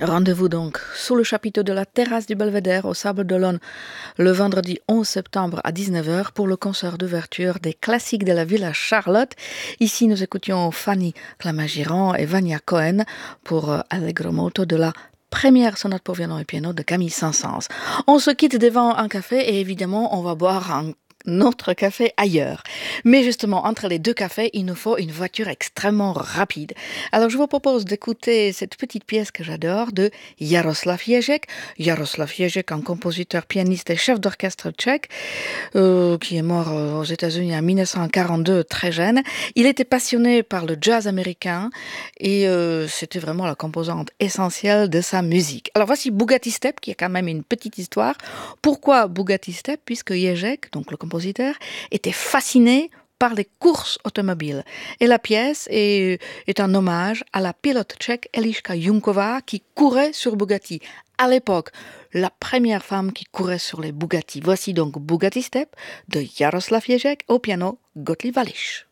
Rendez-vous donc sous le chapiteau de la terrasse du Belvédère au Sable d'Olonne le vendredi 11 septembre à 19 heures pour le concert d'ouverture des classiques de la Villa Charlotte. Ici, nous écoutions Fanny Clamagiran et Vania Cohen pour Allegro Moto de la première sonate pour violon et piano de Camille Saint-Saëns. On se quitte devant un café et évidemment, on va boire un autre café ailleurs. Mais justement, entre les deux cafés, il nous faut une voiture extrêmement rapide. Alors, je vous propose d'écouter cette petite pièce que j'adore de Jaroslav Ježek. Jaroslav Ježek, un compositeur, pianiste et chef d'orchestre tchèque, qui est mort aux États-Unis en 1942, très jeune. Il était passionné par le jazz américain et c'était vraiment la composante essentielle de sa musique. Alors, voici Bugatti Step, qui est quand même une petite histoire. Pourquoi Bugatti Step? Puisque Ježek, donc le compositeur, était fasciné par les courses automobiles. Et la pièce est un hommage à la pilote tchèque Eliška Junková qui courait sur Bugatti. À l'époque, la première femme qui courait sur les Bugatti. Voici donc Bugatti Step de Jaroslav Ježek au piano Gottlieb Wallisch.